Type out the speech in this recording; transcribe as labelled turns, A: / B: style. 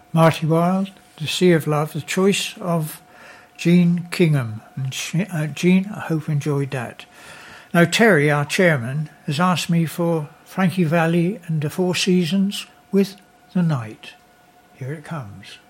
A: Marty Wilde, The Sea of Love, the choice of Jean Kingham. And Jean, I hope you enjoyed that. Now Terry, our chairman, has asked me for Frankie Valli and the Four Seasons with The Night. Here it comes.